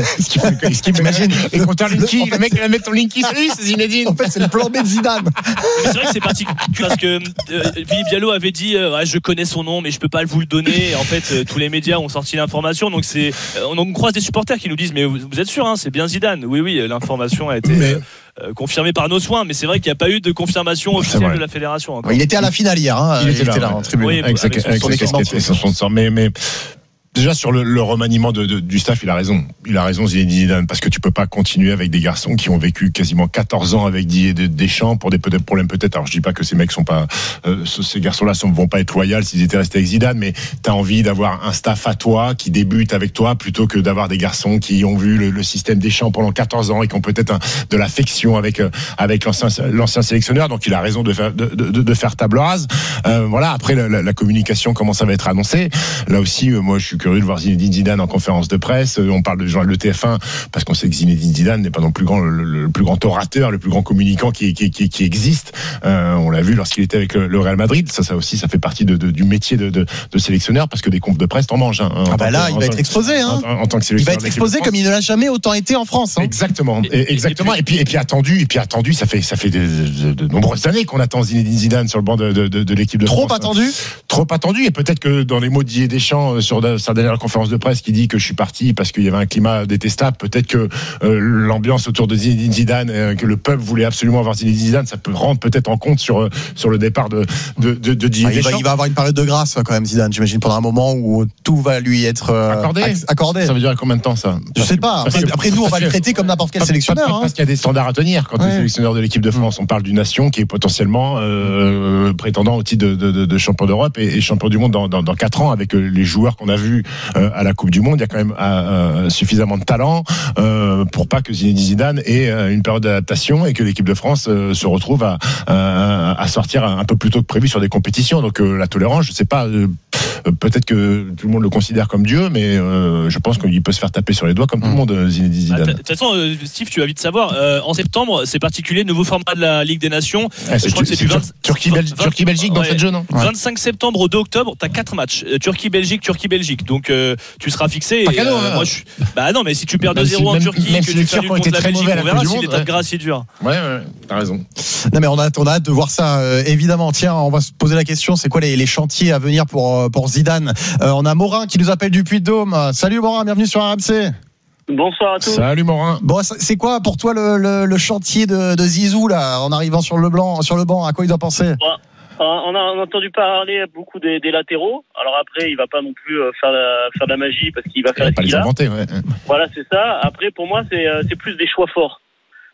Est-ce qu'il imagine les compteurs Linky, le mec va mettre ton Linky, salut, c'est Zinedine. En fait, c'est le plan B de Zidane. Mais c'est vrai que c'est particulier parce que euh, Philippe Diallo avait dit euh, ouais, je connais son nom mais je peux pas vous le donner. Et en fait, euh, tous les médias ont sorti l'information. Donc c'est, euh, on, on croise des supporters qui nous disent mais vous, vous êtes sûr, hein, c'est bien Zidane? Oui, oui, l'information a été. Mais... Euh, confirmé par nos soins, mais c'est vrai qu'il n'y a pas eu de confirmation officielle de la fédération encore. Il était à la finale hier, hein. il, il était là, là en tribune. Oui, avec, avec, avec son casquette, son sponsor. Mais, mais déjà sur le, le remaniement de, de, du staff, il a raison. Il a raison, Zidane, parce que tu peux pas continuer avec des garçons qui ont vécu quasiment quatorze ans avec Didier Deschamps pour des problèmes peut-être. Alors je dis pas que ces mecs sont pas, euh, ces garçons-là ne vont pas être loyaux s'ils étaient restés avec Zidane, mais t'as envie d'avoir un staff à toi qui débute avec toi plutôt que d'avoir des garçons qui ont vu le, le système Deschamps pendant quatorze ans et qui ont peut-être un, de l'affection avec euh, avec l'ancien l'ancien sélectionneur. Donc il a raison de faire de, de, de faire table rase. Euh, voilà. Après la, la, la communication, comment ça va être annoncé. Là aussi, euh, moi je suis curieux de voir Zinedine Zidane en conférence de presse. On parle de Jean le T F un parce qu'on sait que Zinedine Zidane n'est pas non plus grand, le, le plus grand orateur, le plus grand communicant qui, qui, qui, qui existe. Euh, on l'a vu lorsqu'il était avec le, le Real Madrid. Ça, ça aussi, ça fait partie de, de, du métier de, de, de sélectionneur parce que des confs de presse t'en mangent. Hein, ah bah là, il va être exposé. Hein. En, en, en tant que sélectionneur, il va être exposé comme il ne l'a jamais autant été en France. Hein. Exactement, et, exactement. Et puis, et puis attendu, et puis attendu. Ça fait, ça fait de, de, de nombreuses années qu'on attend Zinedine Zidane sur le banc de, de, de, de l'équipe de Trop France. Trop attendu. Trop attendu. Et peut-être que dans les mots de Didier Deschamps sur sa dernière conférence de presse, qui dit que je suis parti parce qu'il y avait un climat détestable. Peut-être que euh, l'ambiance autour de Zinedine Zidane, euh, que le peuple voulait absolument avoir Zinedine Zidane, ça peut rendre peut-être en compte sur euh, sur le départ de de de, de Didier ah, il, Deschamps. Va, il va avoir une période de grâce quand même, Zidane. J'imagine pendant un moment où tout va lui être euh, accordé. accordé. Ça veut dire combien de temps ça? Je sais pas. Après, que, après nous, on va le traiter comme n'importe quel pas, sélectionneur. Pas, pas, hein. Parce qu'il y a des standards à tenir quand ouais. tu es sélectionneur de l'équipe de France. On parle d'une nation qui est potentiellement euh, prétendant au titre de, de, de, de champion d'Europe et, et champion du monde dans, dans, dans quatre ans avec les joueurs qu'on a vus euh, à la Coupe du Monde. Il y a quand même euh, suffisamment de talent euh, pour pas que Zinedine Zidane ait euh, une période d'adaptation et que l'équipe de France euh, se retrouve à, à, à sortir un peu plus tôt que prévu sur des compétitions. Donc euh, la tolérance, je sais pas, euh, peut-être que tout le monde le considère comme Dieu, mais euh, je pense qu'il peut se faire taper sur les doigts comme tout le monde, Zinedine Zidane. De toute façon, euh, Steve, tu vas vite savoir. Euh, en septembre, c'est particulier, nouveau format de la Ligue des Nations. Ah, je crois que c'est, c'est du vingt, Turquie-Belgique Turquie, dans ouais, cette zone. Hein. vingt-cinq septembre au deux octobre, t'as quatre matchs. Euh, Turquie-Belgique, Turquie-Belgique. Donc euh, tu seras fixé. Pas cadeau, euh, hein. moi, je... Bah non, mais si tu perds deux zéro en Turquie, même que si tu les fais Turcs ont été très mauvais à la Coupe du Monde, l'état de grâce est dur. Ouais, ouais, t'as raison. Non mais on a, on a hâte de voir ça. Euh, évidemment, tiens, on va se poser la question. C'est quoi les, les chantiers à venir pour pour Zidane? euh, On a Morin qui nous appelle du Puy-de-Dôme. Salut Morin, bienvenue sur R M C. Bonsoir à tous. Salut Morin. Bon, c'est quoi pour toi le, le, le chantier de, de Zizou là, en arrivant sur le blanc, sur le banc? À quoi il doit penser? Ouais. On a entendu parler beaucoup des, des latéraux. Alors après, il va pas non plus faire la, faire de la magie parce qu'il va faire il va pas les inventer. Ouais. Voilà, c'est ça. Après, pour moi, c'est, c'est plus des choix forts.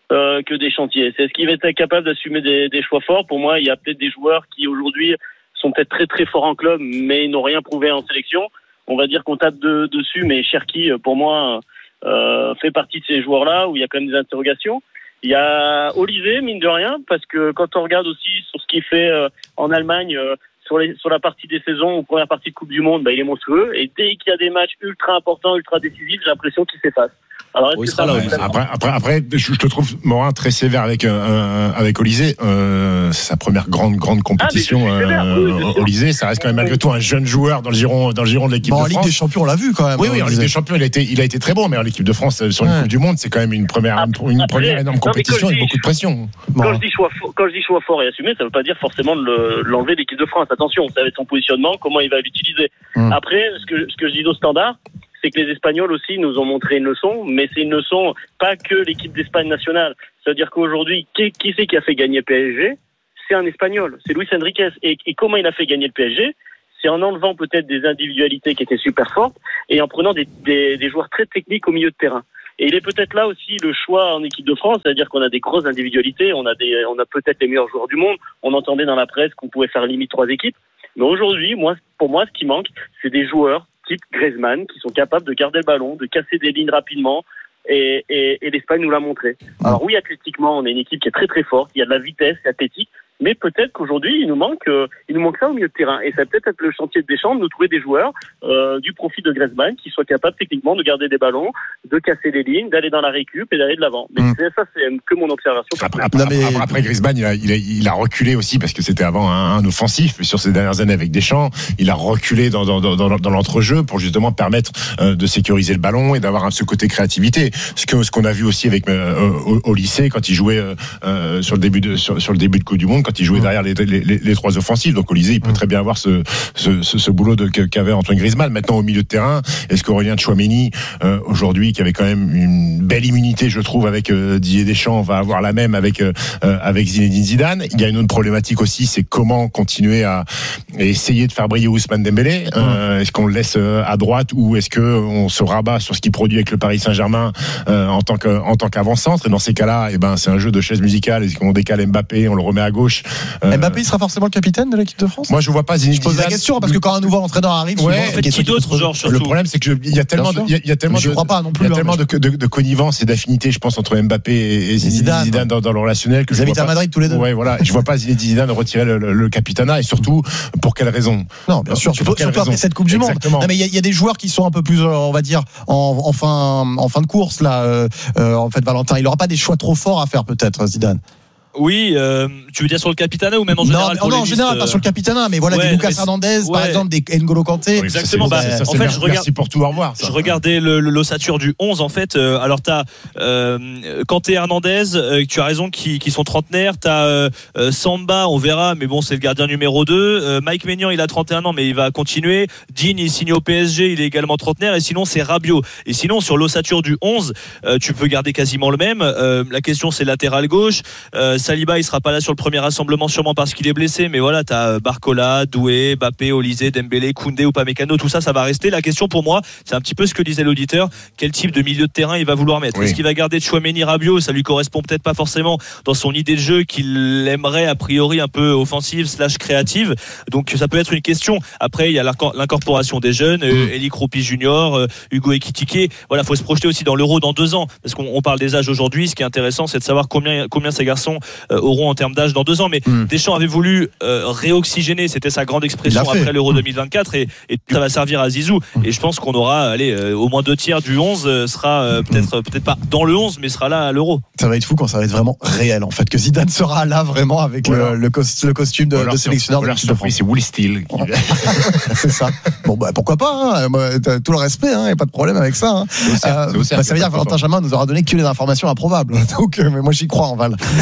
euh, que des chantiers. C'est ce qui va être capable d'assumer des, des choix forts. Pour moi, il y a peut-être des joueurs qui aujourd'hui sont peut-être très très forts en club, mais n'ont rien prouvé en sélection. On va dire qu'on tape de, dessus, mais Cherki, pour moi, euh, fait partie de ces joueurs-là où il y a quand même des interrogations. Il y a Olise, mine de rien, parce que quand on regarde aussi sur ce qu'il fait euh, en Allemagne, euh, sur, les, sur la partie des saisons ou première partie de Coupe du Monde, bah, il est monstrueux. Et dès qu'il y a des matchs ultra importants, ultra décisifs, j'ai l'impression qu'il s'efface. Alors, oui, ça, là, après, après, après, je te trouve Morin très sévère avec euh, avec Olise. Euh, c'est sa première grande grande compétition. Ah, euh, oui, Olise, ça reste quand même malgré tout un jeune joueur dans le giron dans le giron de l'équipe bon, de France. En Ligue des Champions, on l'a vu quand même. Oui, oui, en Ligue des Champions, il a été il a été très bon, mais en l'équipe de France sur une ouais. Coupe du Monde, c'est quand même une première une, une première après, énorme compétition avec beaucoup de pression. Quand bon. je dis choix quand je dis choix fort et assumé, ça veut pas dire forcément de le, l'enlever de l'équipe de France. Attention, ça va être son positionnement, comment il va l'utiliser. Hum. Après, ce que ce que je dis au standard, c'est que les Espagnols aussi nous ont montré une leçon, mais c'est une leçon pas que l'équipe d'Espagne nationale. C'est-à-dire qu'aujourd'hui, qui, qui c'est qui a fait gagner le P S G ? C'est un Espagnol, c'est Luis Enriquez. Et, et comment il a fait gagner le P S G ? C'est en enlevant peut-être des individualités qui étaient super fortes et en prenant des, des, des joueurs très techniques au milieu de terrain. Et il est peut-être là aussi le choix en équipe de France, c'est-à-dire qu'on a des grosses individualités, on a, des, on a peut-être les meilleurs joueurs du monde. On entendait dans la presse qu'on pouvait faire limite trois équipes. Mais aujourd'hui, moi, pour moi, ce qui manque, c'est des joueurs type Griezmann, qui sont capables de garder le ballon, de casser des lignes rapidement, et, et, et l'Espagne nous l'a montré. Alors oui, athlétiquement, on est une équipe qui est très très forte, il y a de la vitesse, c'est athlétique, mais peut-être qu'aujourd'hui, il nous manque, euh, il nous manque ça au milieu de terrain, et ça va peut-être être le chantier de Deschamps de nous trouver des joueurs euh, du profil de Griezmann qui soient capables techniquement de garder des ballons, de casser des lignes, d'aller dans la récup et d'aller de l'avant. Mais mmh. c'est, ça, c'est que mon observation. Après, après, mais... après, après Griezmann, il a, il, a, il a reculé aussi parce que c'était avant un, un offensif, mais sur ces dernières années avec Deschamps, il a reculé dans, dans, dans, dans, dans l'entrejeu pour justement permettre euh, de sécuriser le ballon et d'avoir un, ce côté créativité. Ce que ce qu'on a vu aussi avec euh, au, au lycée quand il jouait euh, sur le début de sur, sur le début de Coupe du Monde, quand il jouait mmh. derrière les Les, les, les trois offensives. Donc Olise, il peut très bien avoir ce, ce, ce, ce boulot de, qu'avait Antoine Griezmann. Maintenant, au milieu de terrain, est-ce qu'Aurélien Tchouaméni, euh, aujourd'hui, qui avait quand même une belle immunité, je trouve, avec euh, Didier Deschamps, va avoir la même avec euh, avec Zinedine Zidane. Il y a une autre problématique aussi, c'est comment continuer à, à essayer de faire briller Ousmane Dembélé. Euh, est-ce qu'on le laisse à droite ou est-ce que on se rabat sur ce qu'il produit avec le Paris Saint-Germain euh, en tant que en tant qu'avant-centre? Et dans ces cas-là, eh ben c'est un jeu de chaise musicale. Est-ce qu'on décale Mbappé, on le remet à gauche? Euh, Mbappé il sera forcément le capitaine de l'équipe de France? Moi je vois pas Zinedine. Je pose la question parce que quand un nouveau entraîneur arrive, ouais, en fait, qui d'autre genre surtout. Le problème c'est que je, il y a tellement de, il y a, il y a tellement je de, crois pas non plus. Il y a tellement de, de, de connivence et d'affinité, je pense, entre Mbappé et, et Zinedine Zidane, Zidane dans, dans le relationnel que ils je habitent à Madrid tous les deux. Ouais, voilà. Je vois pas Zinedine Zidane retirer le, le, le capitanat et surtout pour quelle raison? Non, bien sûr. Surtout, surtout après cette Coupe du Monde. Non, mais il y, y a des joueurs qui sont un peu plus, on va dire, en, en fin en fin de course là. Euh, euh, en fait, Valentin, il aura pas des choix trop forts à faire peut-être, Zidane. Oui, euh, tu veux dire sur le capitanat ou même en général? Non, non en général, euh... pas sur le capitanat, mais voilà, ouais, des Lucas Hernandez, ouais. par exemple, des N'Golo Kanté. Oui, exactement. Ça, c'est, bah, ça, en fait, merci, je regarde. Merci pour tout, au revoir. Ça. Je regardais le, le, l'ossature du onze, en fait. Euh, alors, t'as euh, Kanté, Hernandez, euh, tu as raison, qui, qui sont trentenaires. T'as euh, Samba, on verra, mais bon, c'est le gardien numéro deux. Euh, Mike Maignan, il a trente et un ans, mais il va continuer. Dean, il signe au P S G, il est également trentenaire. Et sinon, c'est Rabiot. Et sinon, sur l'ossature du onze, euh, tu peux garder quasiment le même. Euh, la question, c'est latéral gauche. Euh, Saliba, il sera pas là sur le premier rassemblement sûrement parce qu'il est blessé, mais voilà, t'as Barcola, Doué, Mbappé, Olise, Dembélé, Koundé ou Upamecano, tout ça, ça va rester. La question pour moi, c'est un petit peu ce que disait l'auditeur, quel type de milieu de terrain il va vouloir mettre. Oui. Est-ce qu'il va garder Tchouaméni, Rabiot? Ça lui correspond peut-être pas forcément dans son idée de jeu qu'il aimerait a priori un peu offensive slash créative, donc ça peut être une question. Après, il y a l'incorporation des jeunes, mmh. Eli Kroupi Junior, Hugo Ekitike, voilà, faut se projeter aussi dans l'Euro dans deux ans, parce qu'on parle des âges aujourd'hui. Ce qui est intéressant, c'est de savoir combien, combien ces garçons auront en termes d'âge dans deux ans, mais mmh. Deschamps avait voulu euh, réoxygéner, c'était sa grande expression après l'Euro deux mille vingt-quatre, et, et ça va servir à Zizou. Mmh. Et je pense qu'on aura, allez, euh, au moins deux tiers du onze euh, sera euh, peut-être, mmh. peut-être pas dans le onze, mais sera là à l'Euro. Ça va être fou quand ça va être vraiment réel, en fait, que Zidane sera là vraiment avec voilà. le, le, cos- le costume de, de sélectionneur de l'équipe de France. C'est Will Steele. C'est ça. Bon, bah pourquoi pas, hein. Moi, tout le respect, il hein, n'y a pas de problème avec ça. Hein. C'est aussi, euh, c'est aussi bah, ça veut dire que Valentin Jamin nous aura donné que les informations improbables. Donc, euh, mais moi j'y crois en Val. Euh,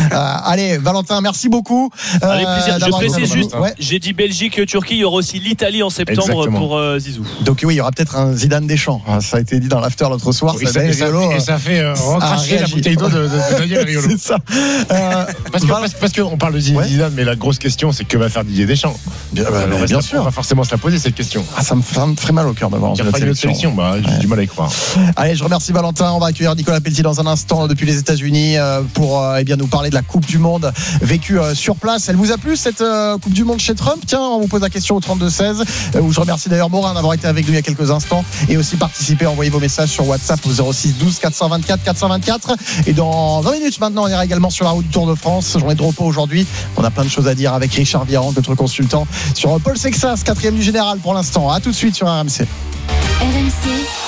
allez, Valentin, merci beaucoup. Euh, Avec plaisir. Je précise juste, ouais. j'ai dit Belgique, Turquie, il y aura aussi l'Italie en septembre. Exactement. Pour euh, Zizou. Donc oui, il y aura peut-être un Zidane Deschamps. Ça a été dit dans l'after l'autre soir. Oui, ça, et, ça fait, et ça fait euh, recracher la bouteille d'eau de, de, de Daniel Riolo. C'est ça. Euh, parce, que, parce, parce qu'on parle de Zidane, ouais. mais la grosse question, c'est que va faire Didier Deschamps. Bien, bah, bien, bien sûr. On va forcément se la poser cette question. Ah, ça me ferait mal au cœur d'avoir une autre sélection. sélection. Bah, j'ai ouais. du mal à y croire. Allez, je remercie Valentin. On va accueillir Nicolas Pelletier dans un instant depuis les États-Unis pour eh bien nous parler de la Coupe du Monde vécue sur place. Elle vous a plu cette Coupe du Monde chez Trump? Tiens, on vous pose la question au trente-deux seize. Où je remercie d'ailleurs Morin d'avoir été avec nous il y a quelques instants et aussi participer, envoyez vos messages sur WhatsApp au zéro six douze quatre cent vingt-quatre quatre cent vingt-quatre. Et dans vingt minutes maintenant, on ira également sur la route du Tour de France. Journée de repos aujourd'hui. On a plein de choses à dire avec Richard Virenque, notre consultant, sur Paul Sexas, quatrième du général pour l'instant. À tout de suite sur R M C. R M C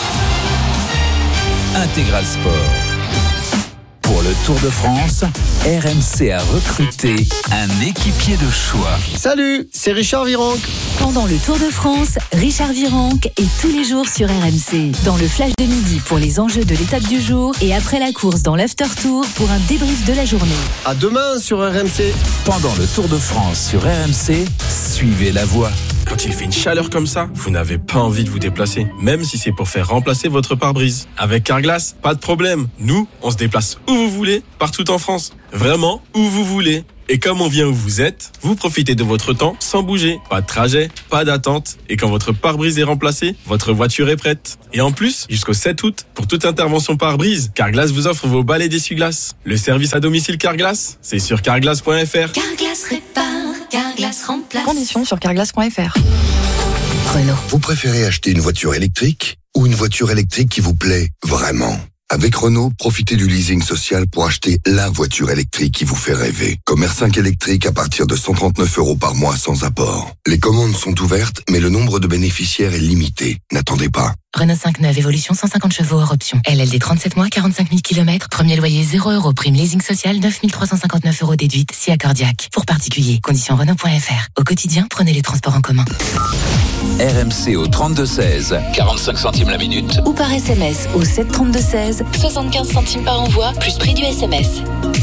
Intégral Sport. Pour le Tour de France, R M C a recruté un équipier de choix. Salut, c'est Richard Virenque. Pendant le Tour de France, Richard Virenque est tous les jours sur R M C. Dans le flash de midi pour les enjeux de l'étape du jour et après la course dans l'after tour pour un débrief de la journée. À demain sur R M C. Pendant le Tour de France sur R M C, suivez la voie. Quand il fait une chaleur comme ça, vous n'avez pas envie de vous déplacer, même si c'est pour faire remplacer votre pare-brise. Avec Carglass, pas de problème. Nous, on se déplace où vous voulez, partout en France. Vraiment, où vous voulez. Et comme on vient où vous êtes, vous profitez de votre temps sans bouger. Pas de trajet, pas d'attente. Et quand votre pare-brise est remplacé, votre voiture est prête. Et en plus, jusqu'au sept août, pour toute intervention pare-brise, Carglass vous offre vos balais d'essuie-glace. Le service à domicile Carglass, c'est sur carglass point f r. Carglass répare, Carglass remplace. Conditions sur carglass point f r. Renault. Vous préférez acheter une voiture électrique ou une voiture électrique qui vous plaît vraiment ? Avec Renault, profitez du leasing social pour acheter la voiture électrique qui vous fait rêver. Comme R cinq électrique à partir de cent trente-neuf euros par mois sans apport. Les commandes sont ouvertes, mais le nombre de bénéficiaires est limité. N'attendez pas. Renault cinq neuf Évolution cent cinquante chevaux hors option. L L D trente-sept mois, quarante-cinq mille kilomètres. Premier loyer zéro euros. Prime leasing social neuf mille trois cent cinquante-neuf euros déduite. Si accordiaque. Pour particuliers. Conditions Renault point f r. Au quotidien, prenez les transports en commun. R M C au trente-deux seize, quarante-cinq centimes la minute. Ou par S M S au sept trente-deux seize, soixante-quinze centimes par envoi, plus prix du S M S.